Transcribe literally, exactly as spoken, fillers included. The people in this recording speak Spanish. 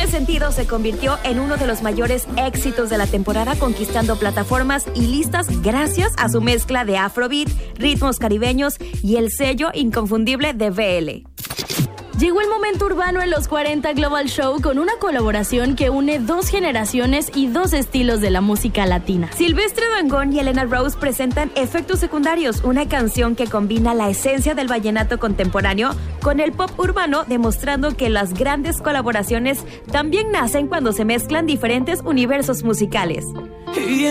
Doble Sentido se convirtió en uno de los mayores éxitos de la temporada, conquistando plataformas y listas gracias a su mezcla de afrobeat, ritmos caribeños y el sello inconfundible de B L. Llegó el momento urbano en los cuarenta Global Show con una colaboración que une dos generaciones y dos estilos de la música latina. Silvestre Dangond y Elena Rose presentan Efectos Secundarios, una canción que combina la esencia del vallenato contemporáneo con el pop urbano, demostrando que las grandes colaboraciones también nacen cuando se mezclan diferentes universos musicales.